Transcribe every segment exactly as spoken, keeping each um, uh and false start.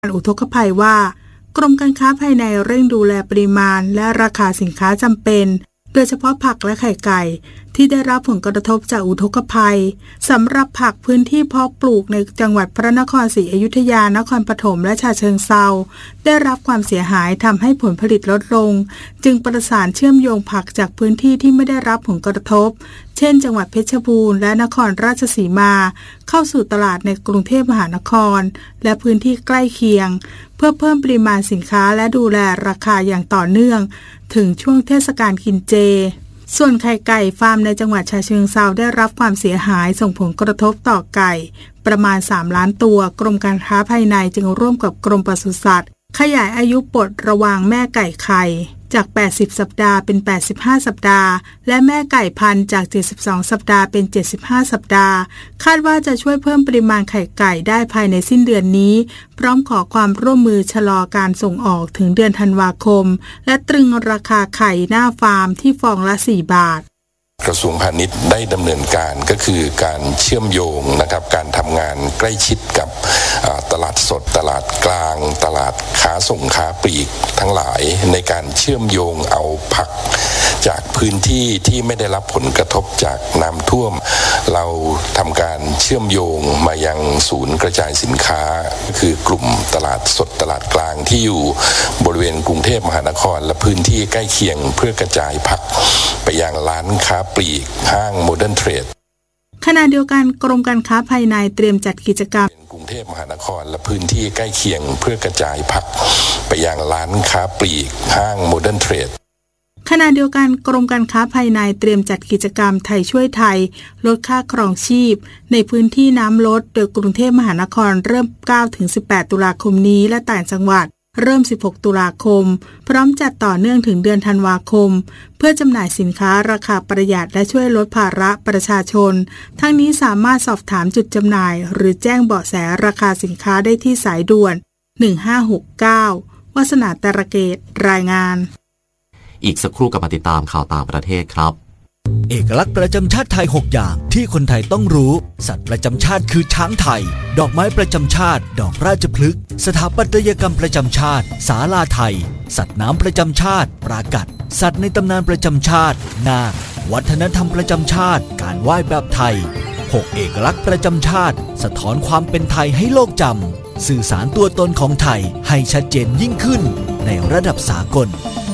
อุทกภัยว่ากรมการค้าภายในเร่งดูแลปริมาณและราคาสินค้าจำเป็นโดยเฉพาะผักและไข่ไก่ที่ได้รับผลกระทบจากอุทกภัยสำหรับผักพื้นที่เพาะปลูกในจังหวัดพระนครศรีอยุธยานครปฐมและฉะเชิงเทราได้รับความเสียหายทำให้ผลผลิตลดลงจึงประสานเชื่อมโยงผักจากพื้นที่ที่ไม่ได้รับผลกระทบเช่นจังหวัดเพชรบูรณ์และนครราชสีมาเข้าสู่ตลาดในกรุงเทพมหานครและพื้นที่ใกล้เคียงเพื่อเพิ่มปริมาณสินค้าและดูแลราคาอย่างต่อเนื่องถึงช่วงเทศกาลกินเจส่วนไข่ไก่ฟาร์มในจังหวัดฉะเชิงเทราได้รับความเสียหายส่งผลกระทบต่อไก่ประมาณสามล้านตัวกรมการค้าภายในจึงร่วมกับกรมปศุสัตว์ขยายอายุปลดระวางแม่ไก่ไข่จากแปดสิบสัปดาห์เป็นแปดสิบห้าสัปดาห์และแม่ไก่พันธุ์จากเจ็ดสิบสองสัปดาห์เป็นเจ็ดสิบห้าสัปดาห์คาดว่าจะช่วยเพิ่มปริมาณไข่ไก่ได้ภายในสิ้นเดือนนี้พร้อมขอความร่วมมือชะลอการส่งออกถึงเดือนธันวาคมและตรึงราคาไข่หน้าฟาร์มที่ฟองละสี่บาทกระทรวงพาณิชย์ได้ดำเนินการก็คือการเชื่อมโยงนะครับการทำงานใกล้ชิดกับตลาดสดตลาดกลางตลาดค้าส่งค้าปลีกทั้งหลายในการเชื่อมโยงเอาผักจากพื้นที่ที่ไม่ได้รับผลกระทบจากน้ำท่วมเราทำการเชื่อมโยงมายังศูนย์กระจายสินค้าคือกลุ่มตลาดสดตลาดกลางที่อยู่บริเวณกรุงเทพมหานครและพื้นที่ใกล้เคียงเพื่อกระจายผักไปยังร้านค้าปลีกห้างโมเดิร์นเทรดขณะเดียวกันกรมการค้าภายในเตรียมจัดกิจกรรมกรุงเทพมหานครและพื้นที่ใกล้เคียงเพื่อกระจายผักไปยังร้านค้าปลีกห้างโมเดิร์นเทรดขณะเดียวกันกรมการค้าภายในเตรียมจัดกิจกรรมไทยช่วยไทยลดค่าครองชีพในพื้นที่น้ำลดโดยกรุงเทพมหานครเริ่ม เก้าถึงสิบแปด ตุลาคมนี้และต่างจังหวัดเริ่มสิบหกตุลาคมพร้อมจัดต่อเนื่องถึงเดือนธันวาคมเพื่อจำหน่ายสินค้าราคาประหยัดและช่วยลดภาระประชาชนทั้งนี้สามารถสอบถามจุดจำหน่ายหรือแจ้งเบาะแสราคาสินค้าได้ที่สายด่วนหนึ่งห้าหกเก้าวาสนาตระเกตรายงานอีกสักครู่กับมาติดตามข่าวต่างประเทศครับเอกลักษณ์ประจำชาติไทยหกอย่างที่คนไทยต้องรู้สัตว์ประจำชาติคือช้างไทยดอกไม้ประจำชาติดอกราชพฤกษ์สถาปัตยกรรมประจำชาติศาลาไทยสัตว์น้ำประจำชาติปรากัดสัตว์ในตำนานประจำชาตินาควัฒนธรรมประจำชาติการไหว้แบบไทยหกเอกลักษณ์ประจำชาติสะท้อนความเป็นไทยให้โลกจำสื่อสารตัวตนของไทยให้ชัดเจนยิ่งขึ้นในระดับสากล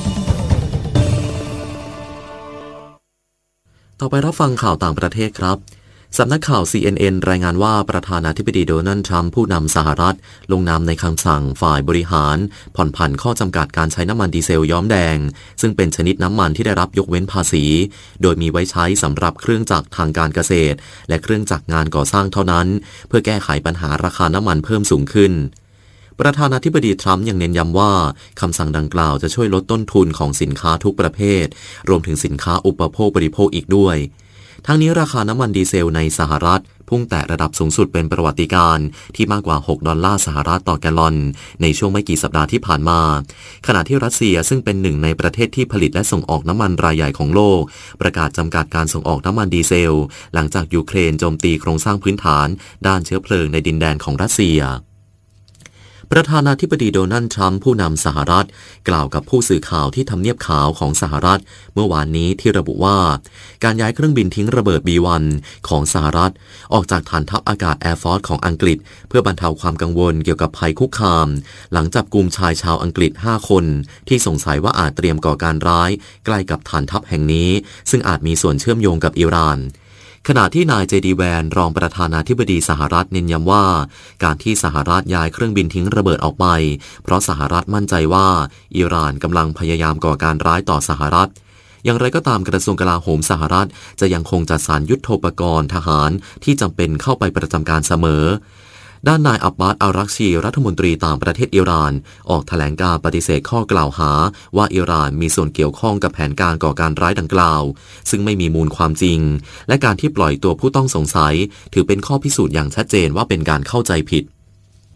ต่อไปรับฟังข่าวต่างประเทศครับสำนักข่าว ซี เอ็น เอ็น รายงานว่าประธานาธิบดีโดนัลด์ทรัมป์ผู้นำสหรัฐลงนามในคำสั่งฝ่ายบริหารผ่อนผันข้อจำกัดการใช้น้ำมันดีเซลย้อมแดงซึ่งเป็นชนิดน้ำมันที่ได้รับยกเว้นภาษีโดยมีไว้ใช้สำหรับเครื่องจักรทางการเกษตรและเครื่องจักรงานก่อสร้างเท่านั้นเพื่อแก้ไขปัญหาราคาน้ำมันเพิ่มสูงขึ้นประธานาธิบดีทรัมป์ยังเน้นย้ำว่าคำสั่งดังกล่าวจะช่วยลดต้นทุนของสินค้าทุกประเภทรวมถึงสินค้าอุปโภคบริโภคอีกด้วยทั้งนี้ราคาน้ำมันดีเซลในสหรัฐพุ่งแตะระดับสูงสุดเป็นประวัติการณ์ที่มากกว่าหกดอลลาร์สหรัฐต่อแกลลอนในช่วงไม่กี่สัปดาห์ที่ผ่านมาขณะที่รัสเซียซึ่งเป็นหนึ่งในประเทศที่ผลิตและส่งออกน้ำมันรายใหญ่ของโลกประกาศจำกัดการส่งออกน้ำมันดีเซลหลังจากยูเครนโจมตีโครงสร้างพื้นฐานด้านเชื้อเพลิงในดินแดนของรัสเซียประธานาธิบดีโดนัลด์ทรัมป์ผู้นำสหรัฐกล่าวกับผู้สื่อข่าวที่ทำเนียบขาวของสหรัฐเมื่อวานนี้ที่ระบุว่าการย้ายเครื่องบินทิ้งระเบิด บี วัน ของสหรัฐออกจากฐานทัพอากาศแอร์ฟอร์สของอังกฤษเพื่อบรรเทาความกังวลเกี่ยวกับภัยคุกคามหลังจับกุมชายชาวอังกฤษห้าคนที่สงสัยว่าอาจเตรียมก่อการร้ายใกล้กับฐานทัพแห่งนี้ซึ่งอาจมีส่วนเชื่อมโยงกับอิหร่านขณะที่นายเจดีแวนรองประธานาธิบดีสหรัฐเน้นย้ำว่าการที่สหรัฐย้ายเครื่องบินทิ้งระเบิดออกไปเพราะสหรัฐมั่นใจว่าอิหร่านกำลังพยายามก่อการร้ายต่อสหรัฐอย่างไรก็ตามกระทรวงกลาโหมสหรัฐจะยังคงจัดสรรยุทโธปกรณ์ทหารที่จำเป็นเข้าไปประจำการเสมอด้านนายอับบาส อัลรักชีรัฐมนตรีต่างประเทศอิหร่านออกแถลงการปฏิเสธข้อกล่าวหาว่าอิหร่านมีส่วนเกี่ยวข้องกับแผนการก่อการร้ายดังกล่าวซึ่งไม่มีมูลความจริงและการที่ปล่อยตัวผู้ต้องสงสัยถือเป็นข้อพิสูจน์อย่างชัดเจนว่าเป็นการเข้าใจผิด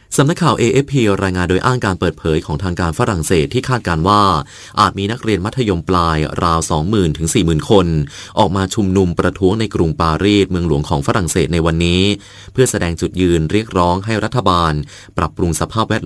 สำนักข่าว เอ เอฟ พี รายงานโดยอ้างการเปิดเผยของทางการฝรั่งเศสที่คาดการว่าอาจมีนักเรียนมัธยมปลายราว สองหมื่น ถึง สี่หมื่น คนออกมาชุมนุมประท้วงในกรุงปารีสเมืองหลวงของฝรั่งเศสในวันนี้เพื่อแสดงจุดยืนเรียกร้องให้รัฐบาลปรับปรุงสภาพแวด